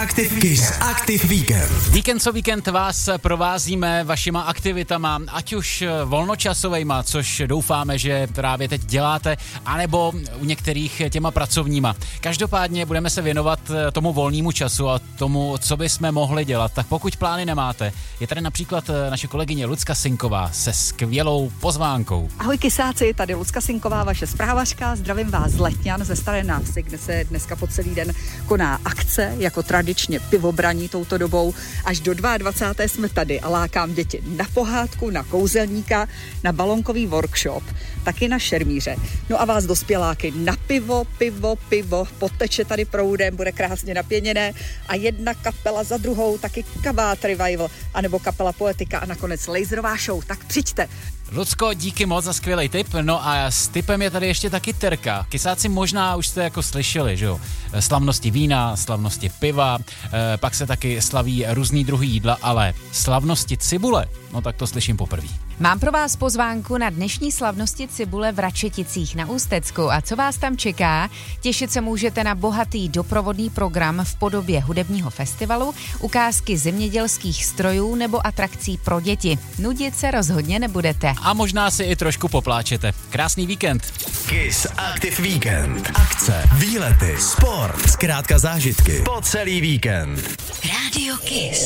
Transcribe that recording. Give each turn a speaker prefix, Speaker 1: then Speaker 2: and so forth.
Speaker 1: Aktiv Víkend.
Speaker 2: Víkend co víkend vás provázíme vašima aktivitama, ať už volnočasovejma, což doufáme, že právě teď děláte, anebo u některých těma pracovníma. Každopádně budeme se věnovat tomu volnému času a tomu, co bychom mohli dělat. Tak pokud plány nemáte, je tady například naše kolegyně Lucka Sinková se skvělou pozvánkou.
Speaker 3: Ahoj kysáci, tady Lucka Sinková, vaše zprávařka. Zdravím vás z Letňan, ze Staré Návsi, kde se dneska po celý den koná akce, jako tradičně pivobraní touto dobou. Až do 22. jsme tady a lákám děti na pohádku, na kouzelníka, na balonkový workshop, taky na šermíře. No a vás dospěláky na pivo, poteče tady proudem, bude krásně napěněné a jedna kapela za druhou, taky Kabát Revival, anebo kapela Poetika a nakonec laserová show. Tak přijďte.
Speaker 2: Lucko, díky moc za skvělý tip. No a s tipem je tady ještě taky Terka. Kysáci možná už jste jako slyšeli, že jo? Slavnosti vína, slavnosti piva, pak se taky slaví různý druhy jídla, ale slavnosti cibule, no tak to slyším poprvé.
Speaker 4: Mám pro vás pozvánku na dnešní slavnosti cibule v Račeticích na Ústecku. A co vás tam čeká? Těšit se můžete na bohatý doprovodný program v podobě hudebního festivalu, ukázky zemědělských strojů nebo atrakcí pro děti. Nudit se rozhodně nebudete.
Speaker 2: A možná si i trošku popláčete. Krásný víkend.
Speaker 1: Kiss Aktiv Víkend. Akce, výlety, sport, zkrátka zážitky po celý víkend.
Speaker 4: Radio Kiss.